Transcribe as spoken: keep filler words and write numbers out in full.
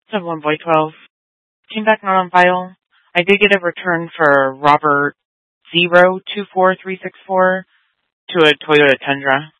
seven one Boy twelve. Came back not on file. I did get a return for Robert Zero two four three six four to a Toyota Tundra.